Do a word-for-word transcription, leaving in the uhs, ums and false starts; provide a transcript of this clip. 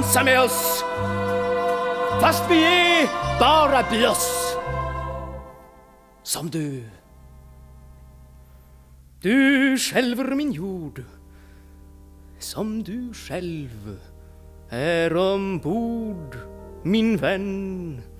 dansa med oss, fast vi är bara blås. Som du. Du skälver min jord, som du själv är ombord, min vän.